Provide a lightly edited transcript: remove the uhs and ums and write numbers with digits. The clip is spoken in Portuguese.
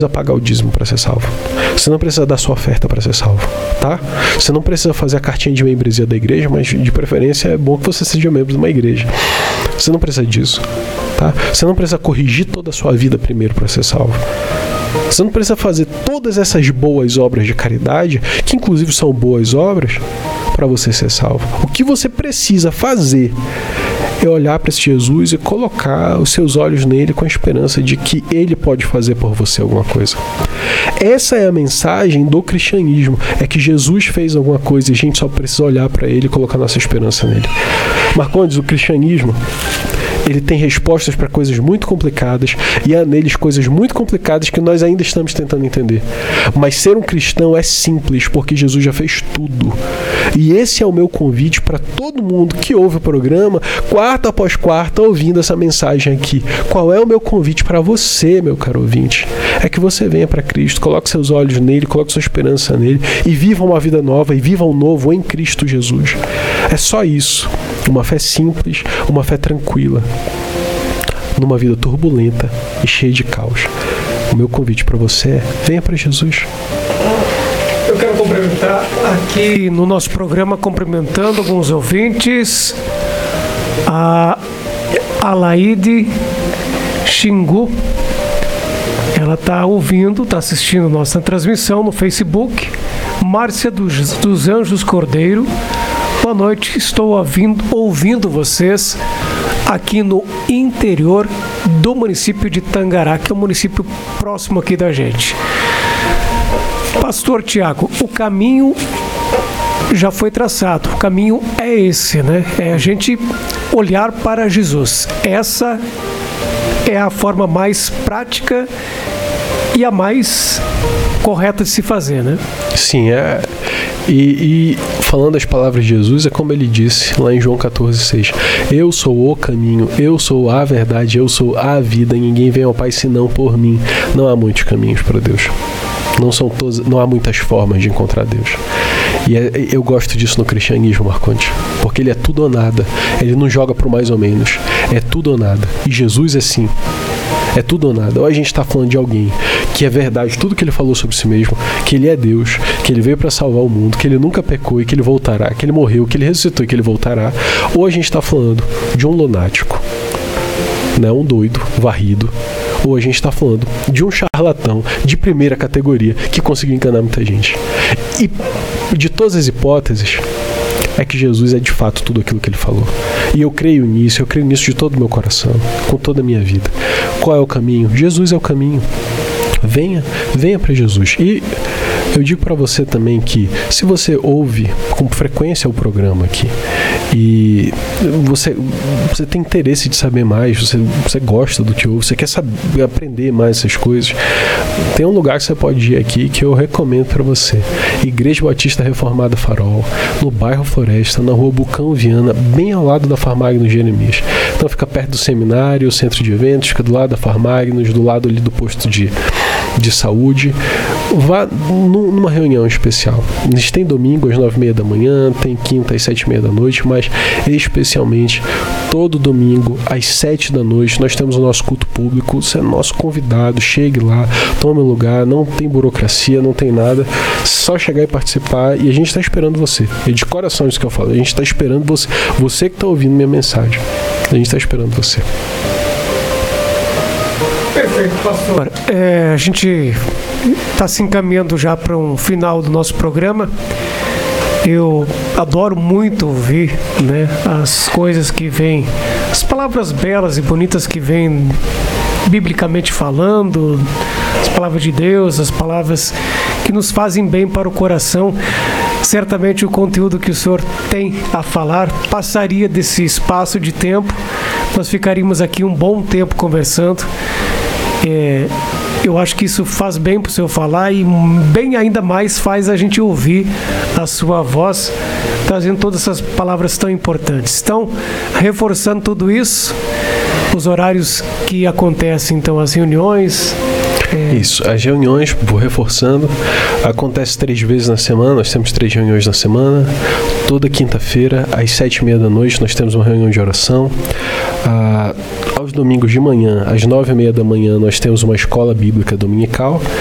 pagar o dízimo para ser salvo. Você não precisa dar sua oferta para ser salvo, tá? Você não precisa fazer a cartinha de membresia da igreja, mas de preferência é bom que você seja membro de uma igreja. Você não precisa disso, tá? Você não precisa corrigir toda a sua vida primeiro para ser salvo. Você não precisa fazer todas essas boas obras de caridade, que inclusive são boas obras, para você ser salvo. O que você precisa fazer é olhar para esse Jesus e colocar os seus olhos nele com a esperança de que ele pode fazer por você alguma coisa. Essa é a mensagem do cristianismo, é que Jesus fez alguma coisa e a gente só precisa olhar para ele e colocar nossa esperança nele. Marcondes, o cristianismo, ele tem respostas para coisas muito complicadas e há neles coisas muito complicadas que nós ainda estamos tentando entender. Mas ser um cristão é simples, porque Jesus já fez tudo. E esse é o meu convite para todo mundo que ouve o programa, quarta após quarta, ouvindo essa mensagem aqui. Qual é o meu convite para você, meu caro ouvinte? É que você venha para Cristo, coloque seus olhos nele, coloque sua esperança nele e viva uma vida nova e viva um novo em Cristo Jesus. É só isso. Uma fé simples, uma fé tranquila, numa vida turbulenta e cheia de caos. O meu convite para você é: venha para Jesus. Eu quero cumprimentar aqui no nosso programa, cumprimentando alguns ouvintes, a Alaide Xingu. Ela está ouvindo, está assistindo nossa transmissão no Facebook. Márcia dos Anjos Cordeiro. Boa noite, estou ouvindo vocês aqui no interior do município de Tangará, que é um município próximo aqui da gente. Pastor Tiago, o caminho já foi traçado, o caminho é esse, né? É a gente olhar para Jesus. Essa é a forma mais prática e a mais correta de se fazer, né? Sim, E falando as palavras de Jesus, é como ele disse lá em João 14,6: eu sou o caminho, eu sou a verdade, eu sou a vida, ninguém vem ao Pai senão por mim. Não há muitos caminhos para Deus. Não há muitas formas de encontrar Deus. E eu gosto disso no cristianismo, Marcondes, porque ele é tudo ou nada. Ele não joga pro mais ou menos. É tudo ou nada. E Jesus é assim. É tudo ou nada. Ou a gente está falando de alguém que é verdade, tudo que ele falou sobre si mesmo, que ele é Deus, que ele veio para salvar o mundo, que ele nunca pecou e que ele voltará, que ele morreu, que ele ressuscitou e que ele voltará. Ou a gente está falando de um lunático, né? Um doido, varrido. Ou a gente está falando de um charlatão de primeira categoria que conseguiu enganar muita gente. E de todas as hipóteses, é que Jesus é de fato tudo aquilo que ele falou. E eu creio nisso de todo o meu coração, com toda a minha vida. Qual é o caminho? Jesus é o caminho. Venha para Jesus. E eu digo para você também que, se você ouve com frequência o programa aqui e você tem interesse de saber mais, você gosta do que ouve, você quer saber, aprender mais essas coisas, tem um lugar que você pode ir aqui que eu recomendo para você: Igreja Batista Reformada Farol, no bairro Floresta, na rua Bucão Viana, bem ao lado da Farmagnos Jeremias. Então fica perto do seminário, o centro de eventos, fica do lado da Farmagnos, do lado ali do posto de saúde. Vá numa reunião especial. A gente tem domingo às 9h30 da manhã, tem quinta às 7h30 da noite, mas especialmente todo domingo às 7 da noite nós temos o nosso culto público. Você é nosso convidado, chegue lá, tome um lugar, não tem burocracia, não tem nada, só chegar e participar, e a gente está esperando você. É de coração isso que eu falo, a gente está esperando você que está ouvindo minha mensagem, a gente está esperando você. Perfeito, pastor. A gente está se encaminhando já para um final do nosso programa. Eu adoro muito ouvir, né, as coisas que vêm, as palavras belas e bonitas que vêm biblicamente falando, as palavras de Deus, as palavras que nos fazem bem para o coração. Certamente o conteúdo que o senhor tem a falar passaria desse espaço de tempo. Nós ficaríamos aqui um bom tempo conversando. Eu acho que isso faz bem para o senhor falar, e bem ainda mais faz a gente ouvir a sua voz, trazendo todas essas palavras tão importantes. Então, reforçando tudo isso, os horários que acontecem, então, as reuniões... Isso, as reuniões, vou reforçando, acontece 3 vezes na semana, nós temos 3 reuniões na semana. Toda quinta-feira, às 7h30 da noite, nós temos uma reunião de oração. Aos aos domingos de manhã, às 9h30 da manhã, nós temos uma escola bíblica dominical.